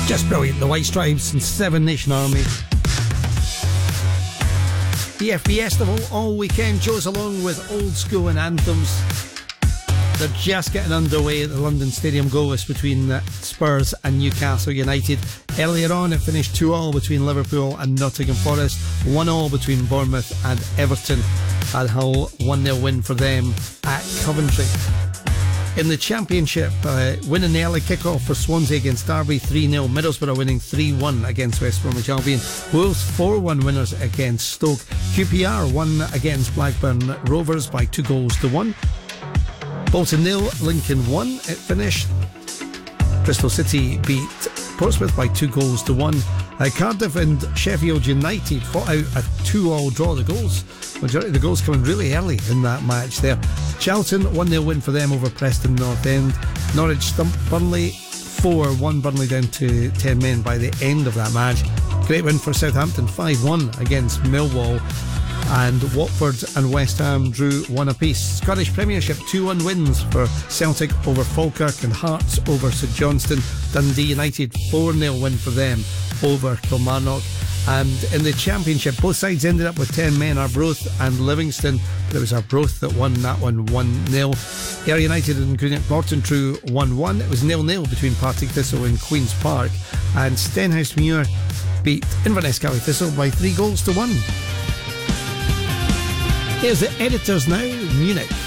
Just brilliant. The White Stripes and Seven Nation Army. The FB Festival all weekend. Joe's along with Old School and Anthems. They're just getting underway at the London Stadium Goals between Spurs and Newcastle United. Earlier on it finished 2-2 between Liverpool and Nottingham Forest, 1-1 between Bournemouth and Everton, and Hull 1-0 win for them at Coventry. In the Championship, winning the early kick-off for Swansea against Derby 3-0. Middlesbrough winning 3-1 against West Bromwich Albion. Wolves 4-1 winners against Stoke. QPR won against Blackburn Rovers by 2-1. Bolton 0, Lincoln 1. It finished. Bristol City beat Portsmouth by 2-1. Cardiff and Sheffield United fought out a 2-2 draw. Majority of the goals coming really early in that match there. Charlton 1-0 win for them over Preston North End. Norwich stumped Burnley 4-1. Burnley down to 10 men by the end of that match. Great win for Southampton 5-1 against Millwall. And Watford and West Ham drew 1 apiece. Scottish Premiership 2-1 wins for Celtic over Falkirk and Hearts over St Johnstone. Dundee United 4-0 win for them over Kilmarnock. And in the Championship, both sides ended up with 10 men, Arbroath and Livingston, but it was Arbroath that won that one 1-0. Ayr United and Greenock Morton drew 1-1. It was 0-0 between Partick Thistle and Queen's Park, and Stenhousemuir beat Inverness County Thistle by 3-1. Here's the Editors now, Munich.